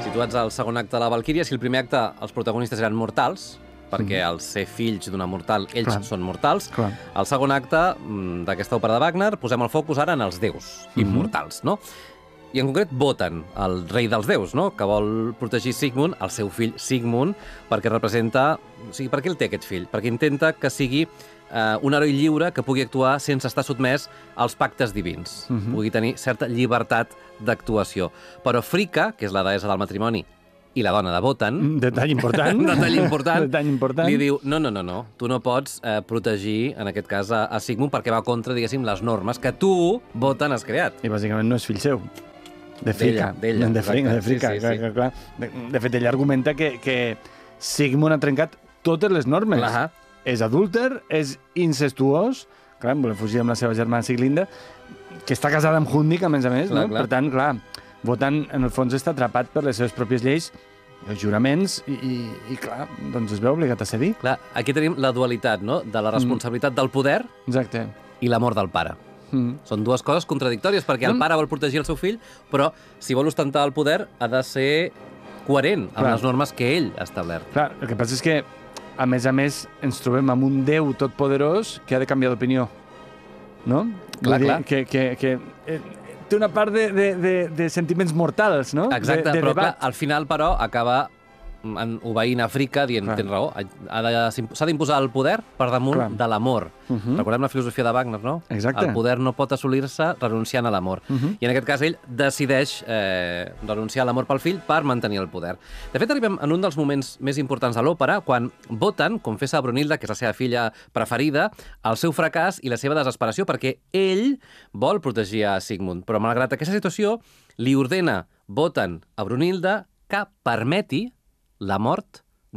situats al segon acte de la Valquíria. Si el primer acte els protagonistes eren mortals, perquè al ser fills d'una mortal, ells són mortals. Al segon acte d'aquesta òpera de Wagner posem el focus ara en els déus immortals, no? I en concret voten el rei dels déus, no? Que vol protegir Sigmund, el seu fill Sigmund, perquè representa... O sigui, per què el té aquest fill? Perquè intenta que sigui un heroi lliure que pugui actuar sense estar sotmès als pactes divins. Pugui tenir certa llibertat d'actuació. Però Fricka, que és la deessa del matrimoni, i la dona de Wotan... Detall important. Detall important. Li diu, no, tu no pots protegir, en aquest cas, a Sigmund perquè va contra, diguéssim, les normes que tu, Wotan, has creat. I bàsicament no és fill seu. De Fricka. D'ella. De Fricka, clar. De fet, ella argumenta que Sigmund ha trencat totes les normes. És adúlter, és incestuós, clar, vol fugir amb la seva germana Siglinda, que està casada amb Hundik, a més, no? Per tant, clar, Wotan, en el fons, està atrapat per les seves pròpies lleis, els juraments, i clar, doncs es veu obligat a cedir. Clar, aquí tenim la dualitat, no?, de la responsabilitat del poder i l'amor del pare. Són dues coses contradictòries, perquè el pare vol protegir el seu fill, però si vol ostentar el poder ha de ser coherent amb les normes que ell ha establert. Clar, el que passa és que, a més, ens trobem amb un déu totpoderós que ha de canviar d'opinió, no? Clar. Que té una part de sentiments mortals, no? Exacte, però clar, al final, però, acaba obeint a Fricka, dient, tens raó, s'ha d'imposar el poder per damunt de l'amor. Recordem la filosofia de Wagner, no? Exacte. El poder no pot assolir-se renunciant a l'amor. I en aquest cas ell decideix renunciar a l'amor pel fill per mantenir el poder. De fet, arribem en un dels moments més importants de l'òpera, quan Wotan confessa a Brunilda, que és la seva filla preferida, el seu fracàs i la seva desesperació, perquè ell vol protegir a Sigmund. Però malgrat aquesta situació, li ordena Wotan a Brunilda que permeti la mort